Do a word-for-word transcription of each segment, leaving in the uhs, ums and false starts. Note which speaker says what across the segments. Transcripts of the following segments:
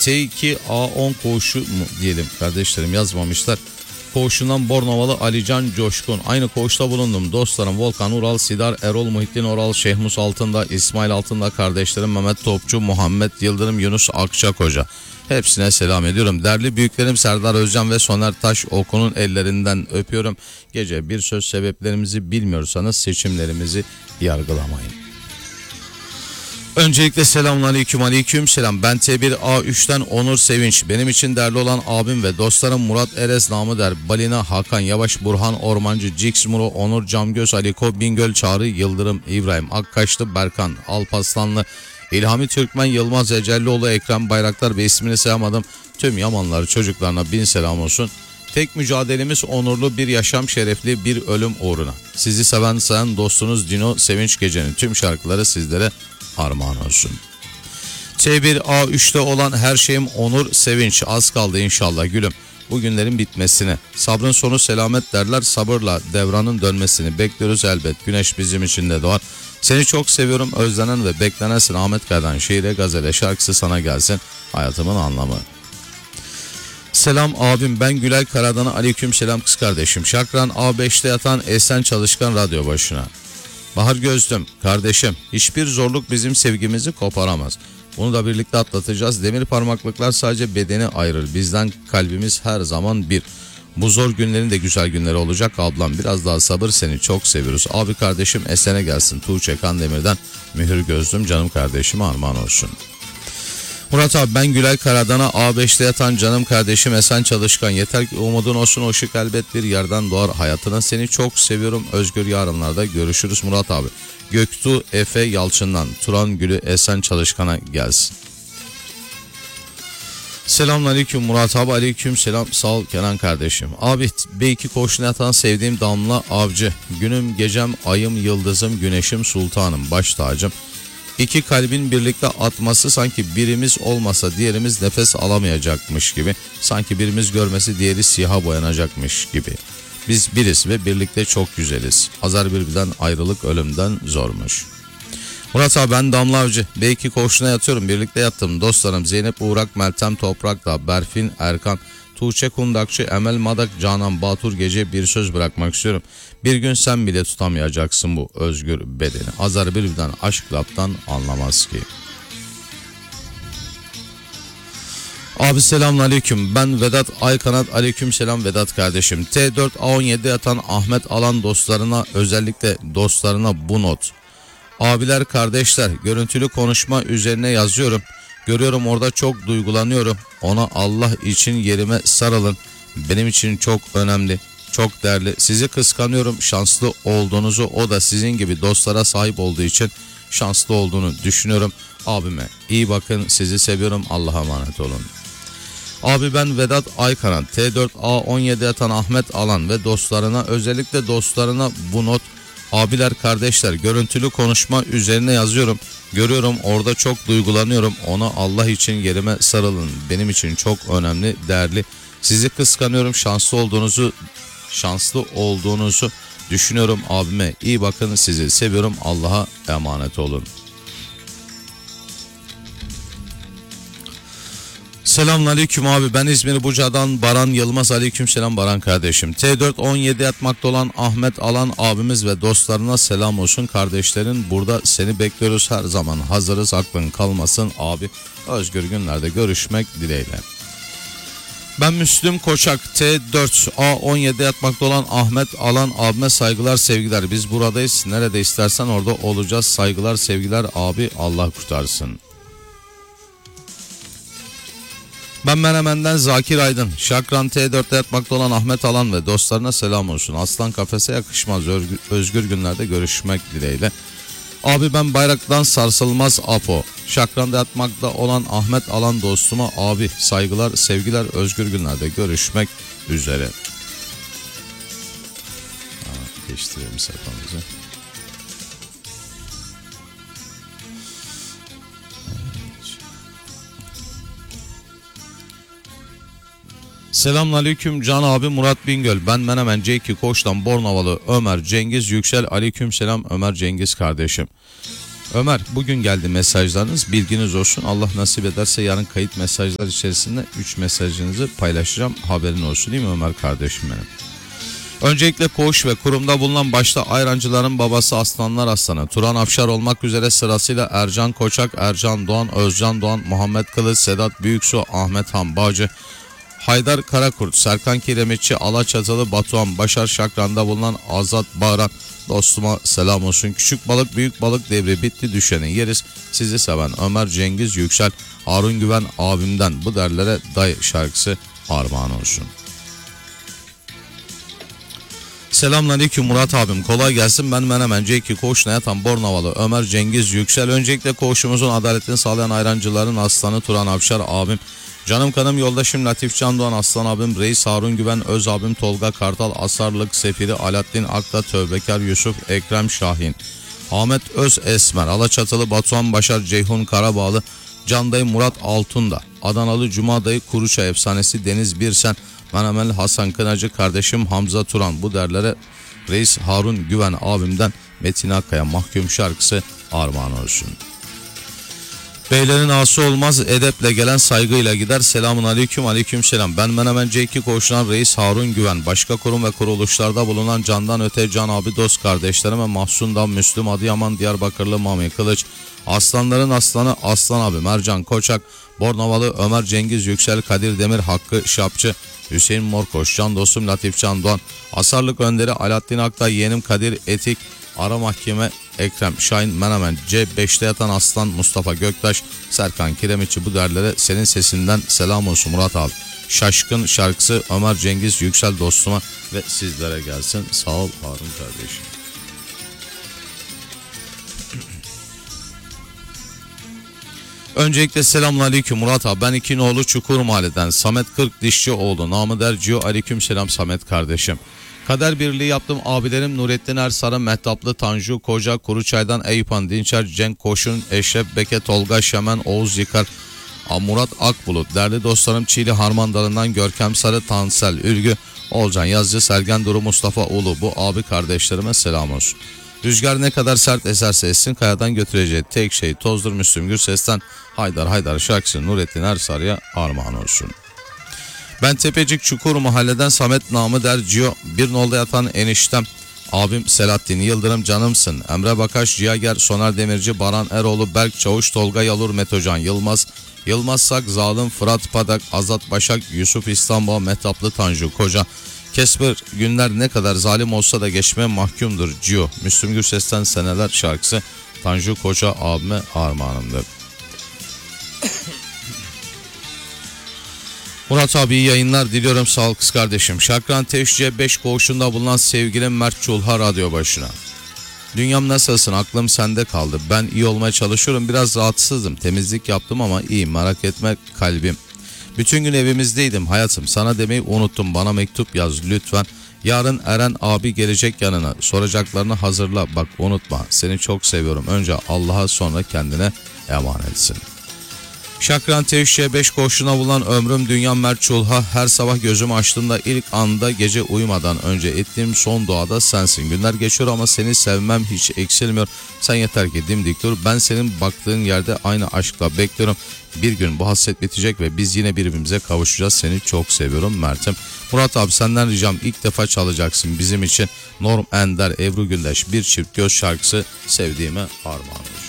Speaker 1: T iki A on koğuşu mu diyelim kardeşlerim, yazmamışlar. Koğuşundan Bornovalı Alican Coşkun. Aynı koğuşta bulundum. Dostlarım Volkan Ural, Sidar, Erol, Muhittin Oral, Şehmus Altında, İsmail Altında, kardeşlerim Mehmet Topçu, Muhammed Yıldırım, Yunus Akçakoca. Hepsine selam ediyorum. Değerli büyüklerim Serdar Özcan ve Soner Taş Oku'nun ellerinden öpüyorum. Gece bir söz sebeplerimizi bilmiyorsanız seçimlerimizi yargılamayın. Öncelikle selamünaleyküm, aleyküm selam. Ben T bir A üç'ten Onur Sevinç. Benim için değerli olan abim ve dostlarım Murat Erez namı der, Balina, Hakan Yavaş, Burhan Ormancı, Cix Muro, Onur Camgöz, Aliko Bingöl, Çağrı Yıldırım, İbrahim Akkaşlı, Berkan Alpaslanlı, İlhami Türkmen, Yılmaz Ecellioğlu, Ekrem Bayraktar ve ismini sayamadım tüm Yamanlar çocuklarına bin selam olsun. Tek mücadelemiz onurlu bir yaşam, şerefli bir ölüm uğruna. Sizi seven sayan dostunuz Dino Sevinç. Gecenin tüm şarkıları sizlere armağan olsun. T bir A üç'te olan her şeyim Onur Sevinç. Az kaldı inşallah gülüm bu günlerin bitmesine. Sabrın sonu selamet derler, sabırla devranın dönmesini bekliyoruz elbet. Güneş bizim için de doğar. Seni çok seviyorum, özlenen ve beklenensin. Ahmet Kaya'dan şiire, gazele, şarkısı sana gelsin. Hayatımın anlamı. Selam abim, ben Gülay Karadan'a, aleyküm selam kız kardeşim. Şakran A beş'te yatan Esen Çalışkan radyo başına. Bahar Gözlüm kardeşim, hiçbir zorluk bizim sevgimizi koparamaz. Bunu da birlikte atlatacağız. Demir parmaklıklar sadece bedeni ayırır. Bizden kalbimiz her zaman bir. Bu zor günlerin de güzel günleri olacak ablam. Biraz daha sabır, seni çok seviyoruz. Abi kardeşim Esen'e gelsin. Tuğçe Kandemir'den Mühür Gözlüm canım kardeşime armağan olsun. Murat abi, ben Gülay Karadan'a A beş'te yatan canım kardeşim Esen Çalışkan. Yeter ki umudun olsun, o ışık elbet bir yerden doğar hayatına. Seni çok seviyorum. Özgür yarınlarda görüşürüz Murat abi. Göktuğ Efe Yalçın'dan Turan Gülü Esen Çalışkan'a gelsin. Selamünaleyküm Murat abi, aleyküm selam, sağ ol Kenan kardeşim. Abi B iki koğuşuna yatan sevdiğim Damla Avcı. Günüm gecem, ayım, yıldızım, güneşim, sultanım, baş tacım. İki kalbin birlikte atması, sanki birimiz olmasa diğerimiz nefes alamayacakmış gibi. Sanki birimiz görmesi diğeri siyaha boyanacakmış gibi. Biz biriz ve birlikte çok güzeliz. Azar birbirinden ayrılık ölümden zormuş. Murat abi, ben Damla Avcı. B iki koğuşuna yatıyorum. Birlikte yattım. Dostlarım Zeynep Uğrak, Meltem Toprak'la, Berfin Erkan, Tuğçe Kundakçı, Emel Madak, Canan Batur Gece bir söz bırakmak istiyorum. Bir gün sen bile tutamayacaksın bu özgür bedeni. Azar birbirinden aşk laftan anlamaz ki. Abi selamünaleyküm. Ben Vedat Aykanat, aleyküm selam Vedat kardeşim. T dört A on yedi'de yatan Ahmet Alan dostlarına, özellikle dostlarına bu not. Abiler kardeşler, görüntülü konuşma üzerine yazıyorum. Görüyorum orada çok duygulanıyorum. Ona Allah için yerime sarılın. Benim için çok önemli, çok değerli. Sizi kıskanıyorum. Şanslı olduğunuzu, o da sizin gibi dostlara sahip olduğu için şanslı olduğunu düşünüyorum. Abime iyi bakın, sizi seviyorum. Allah'a emanet olun. Abi ben Vedat Aykaran, T dört A on yedi'de yatan Ahmet Alan ve dostlarına, özellikle dostlarına bu not. Abiler kardeşler, görüntülü konuşma üzerine yazıyorum. Görüyorum orada çok duygulanıyorum. Ona Allah için yerime sarılın. Benim için çok önemli, değerli. Sizi kıskanıyorum. Şanslı olduğunuzu, şanslı olduğunuzu düşünüyorum. Abime iyi bakın, sizi seviyorum. Allah'a emanet olun. Selamünaleyküm abi, ben İzmir Buca'dan Baran Yılmaz, aleyküm selam Baran kardeşim. T dört on yedi yatmakta olan Ahmet Alan abimiz ve dostlarına selam olsun. Kardeşlerin burada, seni bekliyoruz, her zaman hazırız, aklın kalmasın abi. Özgür günlerde görüşmek dileğiyle. Ben Müslüm Koçak, T dört A on yedi'de yatmakta olan Ahmet Alan abime saygılar sevgiler. Biz buradayız, nerede istersen orada olacağız. Saygılar sevgiler abi, Allah kurtarsın. Ben Menemen'den Zakir Aydın. Şakran T dört'te yatmakta olan Ahmet Alan ve dostlarına selam olsun. Aslan kafese yakışmaz, özgür günlerde görüşmek dileğiyle. Abi ben Bayrak'tan Sarsılmaz Apo. Şakran'da yatmakta olan Ahmet Alan dostuma abi saygılar sevgiler, özgür günlerde görüşmek üzere. Ha, değiştirelim sayfamızı. Selamünaleyküm Can abi, Murat Bingöl. Ben Menemen C iki Koç'tan Bornovalı Ömer Cengiz Yüksel, aleyküm selam Ömer Cengiz kardeşim. Ömer, bugün geldi mesajlarınız, bilginiz olsun. Allah nasip ederse yarın kayıt mesajlar içerisinde üç mesajınızı paylaşacağım, haberin olsun, değil mi Ömer kardeşim benim? Öncelikle koğuş ve kurumda bulunan başta ayrancıların babası Aslanlar Aslanı Turan Afşar olmak üzere sırasıyla Ercan Koçak, Ercan Doğan, Özcan Doğan, Muhammed Kılıç, Sedat Büyüksu, Ahmet Han Bağcı, Haydar Karakurt, Serkan Kiremitçi, Alaçatılı, Batuhan Başar, Şakran'da bulunan Azat Bağran, dostuma selam olsun. Küçük balık büyük balık devri bitti, düşeni yeriz. Sizi seven Ömer Cengiz Yüksel, Harun Güven abimden bu derlere day şarkısı armağan olsun. Selamünaleyküm Murat abim, kolay gelsin. Ben Menemen C iki koğuşuna yatan Bornavalı Ömer Cengiz Yüksel. Öncelikle koğuşumuzun adaletini sağlayan ayrancıların aslanı Turan Afşar abim, canım kanım yoldaşım Latif Can Doğan Aslan abim, Reis Harun Güven Öz abim, Tolga Kartal, Asarlık Sefiri Alaaddin Akta, Tövbekar Yusuf, Ekrem Şahin, Ahmet Öz Esmer, Alaçatılı Batuhan Başar, Ceyhun Karabağlı, Can Dayı Murat Altunda, Adanalı Cuma Dayı Kuruça efsanesi Deniz Birsen, Menemenli Hasan Kınacı kardeşim Hamza Turan, bu derlere Reis Harun Güven abimden Metin Akkaya Mahkum şarkısı armağan olsun. Beylerin ası olmaz, edeple gelen saygıyla gider. Selamun aleyküm, aleyküm selam. Ben Menemen C iki koğuşundan Reis Harun Güven. Başka kurum ve kuruluşlarda bulunan candan öte can abi dost kardeşlerime Mahsun'dan Müslüm Adıyaman, Diyarbakırlı Mami Kılıç, Aslanların aslanı Aslan abi Mercan Koçak, Bornavalı Ömer Cengiz Yüksel, Kadir Demir, Hakkı Şapçı, Hüseyin Morkoş, can dostum Latif Can Doğan, Asarlık Önderi Alaaddin Aktay, yeğenim Kadir Etik, Ara Mahkeme Ekrem Şahin, Menemen C beşte yatan Aslan Mustafa Göktaş, Serkan Kiremitçi, bu derlere senin sesinden selam olsun Murat abi. Şaşkın şarkısı Ömer Cengiz Yüksel dostuma ve sizlere gelsin. Sağ ol Harun kardeşim. Öncelikle selamünaleyküm Murat abi. Ben İkinoğlu Çukur Mahalle'den Samet Kırk Dişçioğlu, namı der Cio. Aleyküm selam Samet kardeşim. Kader birliği yaptım abilerim Nurettin Ersarı, Mehtaplı Tanju Koca, Kuruçay'dan Eyüpan Dinçer, Cenk Koşun, Eşref Beke, Tolga Şemen, Oğuz Yıkar, Murat Akbulut, değerli dostlarım Çiğli Harman Dalı'ndan Görkem Sarı, Tansel Ülgü, Olcan Yazıcı, Sergen Duru, Mustafa Ulu, bu abi kardeşlerime selam olsun. Rüzgar ne kadar sert eserse essin, kayadan götüreceği tek şey tozdur. Müslüm Gürses'ten Haydar Haydar şarkısı Nurettin Ersarı'ya armağan olsun. Ben Tepecik Çukur Mahalle'den Samet namı der Cio, bir nolda yatan eniştem abim Selahattin Yıldırım, canımsın. Emre Bakaş, Cihager, Soner Demirci, Baran Eroğlu, Berk Çavuş, Tolga Yalur, Metocan Yılmaz, Yılmaz Sak, Zalim, Fırat Padak, Azat Başak, Yusuf İstanbul, Mehtaplı Tanju Koca, Kesper günler ne kadar zalim olsa da geçmeye mahkumdur Cio. Müslüm Gürses'ten Seneler şarkısı Tanju Koca abime armağanımdır. Murat abi iyi yayınlar diliyorum, sağ ol kız kardeşim. Şakran Teşciye beş koğuşunda bulunan sevgilim Mert Çulha radyo başına. Dünyam nasılsın, aklım sende kaldı. Ben iyi olmaya çalışıyorum, biraz rahatsızdım. Temizlik yaptım ama iyiyim, merak etme kalbim. Bütün gün evimizdeydim hayatım, sana demeyi unuttum, bana mektup yaz lütfen. Yarın Eren abi gelecek yanına, soracaklarını hazırla, bak unutma, seni çok seviyorum. Önce Allah'a sonra kendine emanetsin. Şakran Tevşiye beş koğuşuna bulunan ömrüm dünyam Mert Çulha, her sabah gözümü açtığımda ilk anda gece uyumadan önce ettiğim son duada sensin. Günler geçiyor ama seni sevmem hiç eksilmiyor. Sen yeter ki dimdik dur. Ben senin baktığın yerde aynı aşkla bekliyorum. Bir gün bu hasret bitecek ve biz yine birbirimize kavuşacağız. Seni çok seviyorum Mert'im. Murat abi senden ricam, ilk defa çalacaksın bizim için. Norm Ender, Ebru Gündeş, Bir Çift Göz şarkısı sevdiğime armağan olur.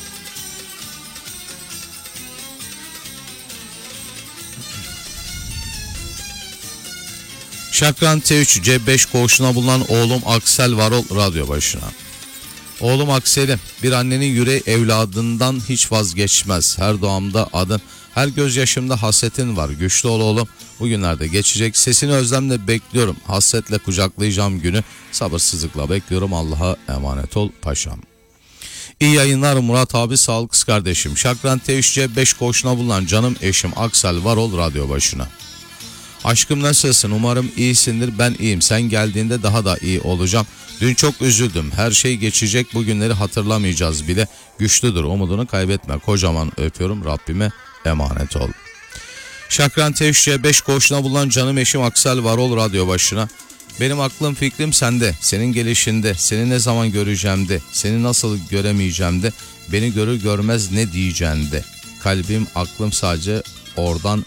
Speaker 1: Şakran T üç C beş koğuşuna bulunan oğlum Aksel Varol radyo başına. Oğlum Aksel'im, bir annenin yüreği evladından hiç vazgeçmez. Her doğamda adın, her gözyaşımda hasretin var. Güçlü ol oğlum, bugünlerde geçecek. Sesini özlemle bekliyorum. Hasretle kucaklayacağım günü. Sabırsızlıkla bekliyorum. Allah'a emanet ol paşam. İyi yayınlar Murat abi, sağ ol kız kardeşim. Şakran T üç C beş koğuşuna bulunan canım eşim Aksel Varol radyo başına. Aşkım nasılsın? Umarım iyisindir. Ben iyiyim. Sen geldiğinde daha da iyi olacağım. Dün çok üzüldüm. Her şey geçecek. Bugünleri hatırlamayacağız bile. Güçlüdür. Umudunu kaybetme. Kocaman öpüyorum. Rabbime emanet ol. Şakran Tevşiye beş koğuşuna bulunan canım eşim Aksel Varol radyo başına. Benim aklım fikrim sende, senin gelişinde, seni ne zaman göreceğim de, seni nasıl göremeyeceğim de, beni görür görmez ne diyeceğim de. Kalbim, aklım sadece oradan